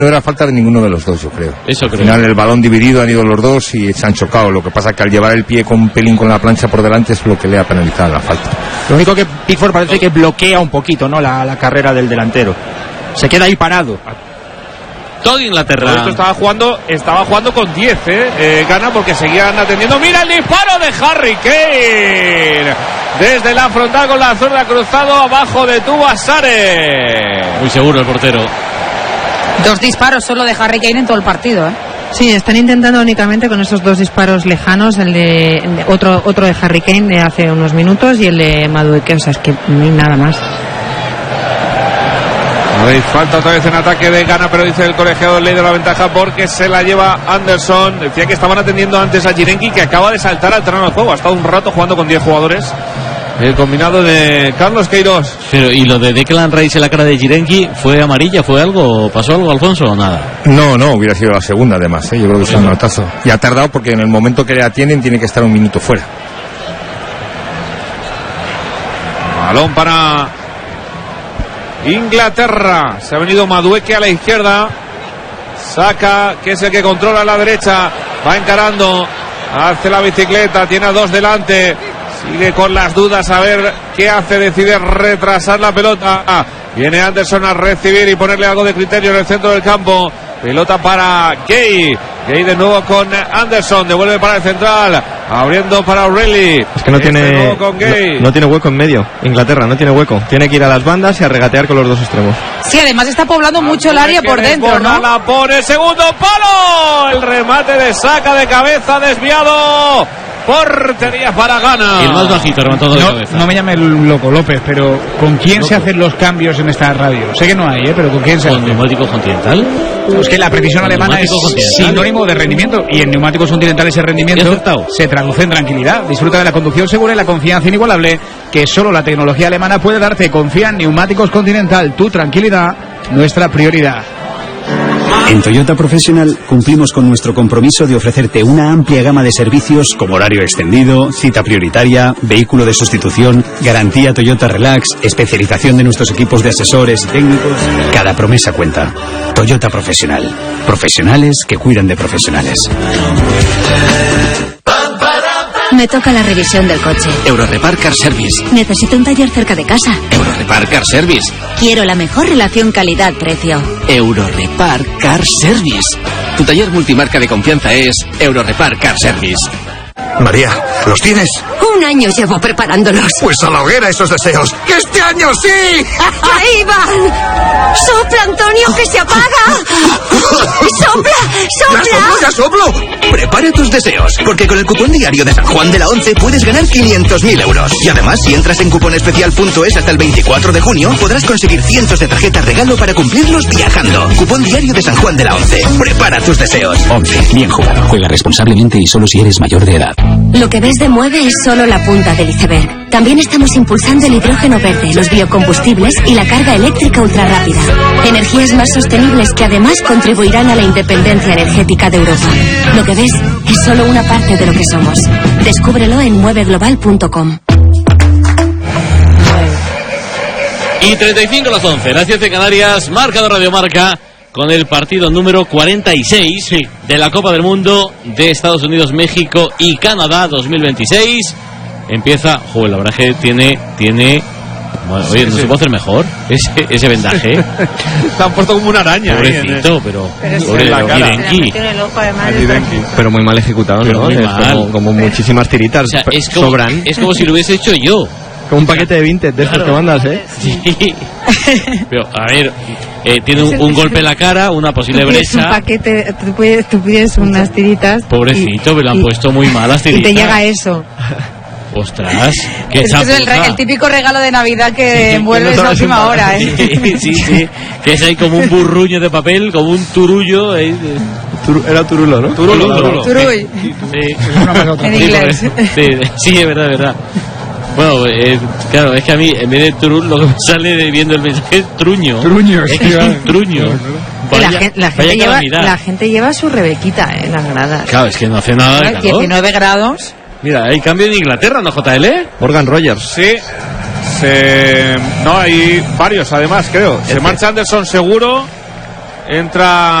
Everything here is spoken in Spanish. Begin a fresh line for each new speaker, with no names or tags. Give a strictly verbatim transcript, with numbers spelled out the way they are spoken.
No era falta de ninguno de los dos, yo creo.
Eso creo.
Al final el balón dividido, han ido los dos y se han chocado. Lo que pasa es que al llevar el pie con un pelín con la plancha por delante es lo que le ha penalizado la falta.
Lo único que Pickford parece que bloquea un poquito, ¿no? La, la carrera del delantero. Se queda ahí parado.
Todo Inglaterra.
Esto estaba jugando, estaba jugando con diez, ¿eh? eh gana porque seguían atendiendo. ¡Mira el disparo de Harry Kane! Desde la frontal con la zurda cruzado, abajo detuvo a Sare.
Muy seguro el portero.
Dos disparos solo de Harry Kane en todo el partido, ¿eh?
Sí, están intentando únicamente con esos dos disparos lejanos, el de, el de otro otro de Harry Kane de hace unos minutos y el de Madueke, o sea, es que no hay nada más.
Hay falta otra vez en ataque de Ghana, pero dice el colegiado ley de la ventaja porque se la lleva Anderson. Decía que estaban atendiendo antes a Jirenki, que acaba de saltar al terreno de juego. Ha estado un rato jugando con diez jugadores. El combinado de Carlos Queiroz.
Pero, ¿y lo de Declan Rice en la cara de Jirenki fue amarilla? ¿Fue algo? ¿Pasó algo, Alfonso, o nada?
No, no, hubiera sido la segunda además, ¿eh? Yo creo que es un notazo. Y ha tardado porque en el momento que le atienden tiene que estar un minuto fuera.
Balón para Inglaterra. Se ha venido Madueke a la izquierda. Saca, que es el que controla a la derecha. Va encarando. Hace la bicicleta. Tiene a dos delante. Sigue con las dudas a ver qué hace. Decide retrasar la pelota. Viene Anderson a recibir y ponerle algo de criterio en el centro del campo. Pelota para Gay. Gay de nuevo con Anderson. Devuelve para el central. Abriendo para O'Reilly.
Es que no tiene, no, no tiene hueco en medio. Inglaterra no tiene hueco. Tiene que ir a las bandas y a regatear con los dos extremos.
Sí, además está poblando mucho el área por dentro, ¿no?
La pone, segundo palo. El remate de saca de cabeza desviado. Portería para Ghana.
El más bajito, rematado de
no,
cabeza.
No me llame loco, López, pero ¿con quién loco se hacen los cambios en esta radio? Sé que no hay, ¿eh? Pero ¿con quién se hace?
¿Con neumático continental?
Es que la precisión alemana es sinónimo de rendimiento, y en neumáticos continentales ese rendimiento se traduce en tranquilidad. Disfruta de la conducción segura y la confianza inigualable que solo la tecnología alemana puede darte. Confía en Neumáticos Continental. Tu tranquilidad, nuestra prioridad.
En Toyota Professional cumplimos con nuestro compromiso de ofrecerte una amplia gama de servicios como horario extendido, cita prioritaria, vehículo de sustitución, garantía Toyota Relax, especialización de nuestros equipos de asesores y técnicos. Cada promesa cuenta. Toyota Professional. Profesionales que cuidan de profesionales.
Me toca la revisión del coche.
Eurorepar Car Service.
Necesito un taller cerca de casa.
Eurorepar Car Service.
Quiero la mejor relación calidad-precio.
Eurorepar Car Service. Tu taller multimarca de confianza es Eurorepar Car Service.
María, ¿los tienes?
Un año llevo preparándolos.
Pues a la hoguera esos deseos. ¡Que este año sí!
¡Ahí van! ¡Sopla, Antonio, que se apaga! ¡Sopla, sopla!
¡Ya soplo, ya soplo! Prepara tus deseos, porque con el cupón diario de San Juan de la Once puedes ganar quinientos mil euros. Y además, si entras en cuponespecial punto es hasta el veinticuatro de junio, podrás conseguir cientos de tarjetas regalo para cumplirlos viajando. Cupón diario de San Juan de la Once. Prepara tus deseos.
Once, bien jugado. Juega responsablemente y solo si eres mayor de edad.
Lo que ves de Mueve es solo la punta del iceberg. También estamos impulsando el hidrógeno verde, los biocombustibles y la carga eléctrica ultrarrápida. Energías más sostenibles que además contribuirán a la independencia energética de Europa. Lo que ves es solo una parte de lo que somos. Descúbrelo en mueve global punto com.
Y treinta y cinco a las once, las siete Canarias, marca de Radio Marca, con el partido número cuarenta y seis sí. de la Copa del Mundo de Estados Unidos, México y Canadá dos mil veintiséis. Empieza, joder, la verdad que tiene, tiene, bueno, oye, no sí, se puede hacer mejor ese, ese vendaje.
Está puesto como una araña.
Pobrecito,
¿eh?
pero,
pero
pobre,
la cara.
Pero muy mal ejecutado, pero ¿no? Muy mal. Como, como muchísimas tiritas, o sea, es como, sobran.
Es como si lo hubiese hecho yo.
Como un paquete de vintage de estos claro. que mandas, ¿eh?
Sí. Pero, a ver, eh, tiene un, un golpe en la cara, una posible brecha.
Un paquete, tú pides, tú pides unas tiritas.
Pobrecito, y, me lo han y, puesto muy mal las tiritas.
Y te llega eso.
Ostras, qué
es, es el, el típico regalo de Navidad que sí, envuelves a última hora, ¿eh?
Sí, sí, que es ahí como un burruño de papel, como un turullo. ¿eh?
Tur, era turulo, ¿no?
Turulo, turulo.
Turuy.
Sí, sí.
En inglés.
Sí, sí, es verdad, es verdad. Bueno, eh, claro, es que a mí, en vez de trul, lo que me sale de viendo el mensaje es truño.
Truño,
es que es un truño.
Vaya, la, gente, la, gente lleva, la gente lleva su rebequita en las gradas.
Claro, es que no hace nada de calor.
diecinueve grados.
Mira, hay cambio en Inglaterra, ¿no, J L?
Morgan Rogers.
Sí. Se... No, hay varios, además, creo. Se marcha Anderson seguro. Entra